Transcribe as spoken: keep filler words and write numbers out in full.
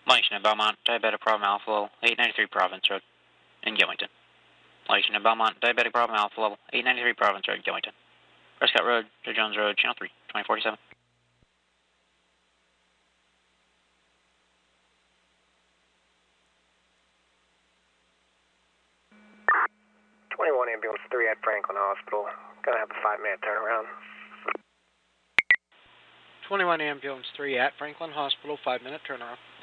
Location at Belmont, diabetic problem alpha level, eight ninety-three Province Road, in Gilmington. Location at Belmont, diabetic problem alpha level, eight ninety-three Province Road, Gilmington. Prescott Road, Joe Jones Road, Channel three, twenty forty-seven. twenty-one Ambulance three at Franklin Hospital. Gonna have a five minute turnaround. twenty-one Ambulance three at Franklin Hospital, five minute turnaround.